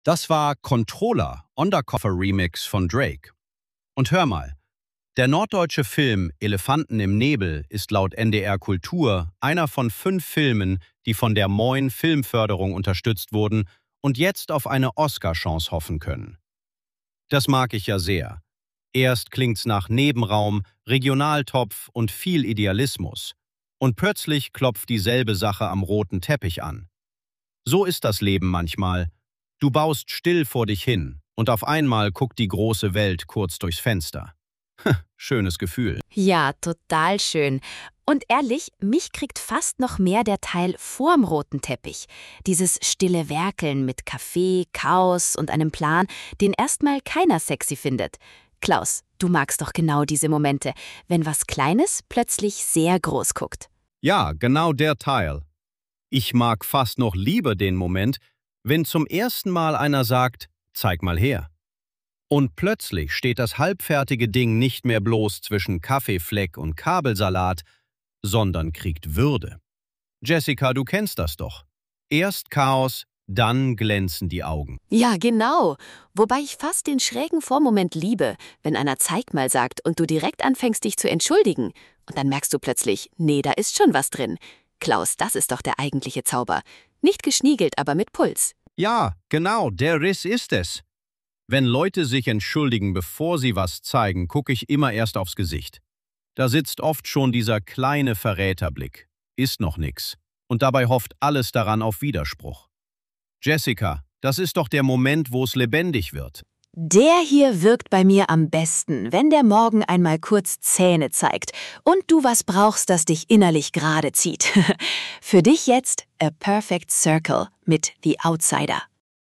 Das war Controller, Undercover Remix von Drake. Und hör mal, der norddeutsche Film Elefanten im Nebel ist laut NDR Kultur einer von 5 Filmen, die von der Moin Filmförderung unterstützt wurden und jetzt auf eine Oscar-Chance hoffen können. Das mag ich ja sehr. Erst klingt's nach Nebenraum, Regionaltopf und viel Idealismus. Und plötzlich klopft dieselbe Sache am roten Teppich an. So ist das Leben manchmal. Du baust still vor dich hin und auf einmal guckt die große Welt kurz durchs Fenster. Schönes Gefühl. Ja, total schön. Und ehrlich, mich kriegt fast noch mehr der Teil vorm roten Teppich. Dieses stille Werkeln mit Kaffee, Chaos und einem Plan, den erstmal keiner sexy findet. Klaus, du magst doch genau diese Momente, wenn was Kleines plötzlich sehr groß guckt. Ja, genau der Teil. Ich mag fast noch lieber den Moment, wenn zum ersten Mal einer sagt, zeig mal her. Und plötzlich steht das halbfertige Ding nicht mehr bloß zwischen Kaffeefleck und Kabelsalat, sondern kriegt Würde. Jessica, du kennst das doch. Erst Chaos, dann glänzen die Augen. Ja, genau. Wobei ich fast den schrägen Vormoment liebe, wenn einer zeig mal sagt und du direkt anfängst, dich zu entschuldigen. Und dann merkst du plötzlich, nee, da ist schon was drin. Klaus, das ist doch der eigentliche Zauber. Nicht geschniegelt, aber mit Puls. Ja, genau, der Riss ist es. Wenn Leute sich entschuldigen, bevor sie was zeigen, gucke ich immer erst aufs Gesicht. Da sitzt oft schon dieser kleine Verräterblick. Ist noch nix. Und dabei hofft alles daran auf Widerspruch. Jessica, das ist doch der Moment, wo es lebendig wird. Der hier wirkt bei mir am besten, wenn der Morgen einmal kurz Zähne zeigt und du was brauchst, das dich innerlich gerade zieht. Für dich jetzt A Perfect Circle mit The Outsider.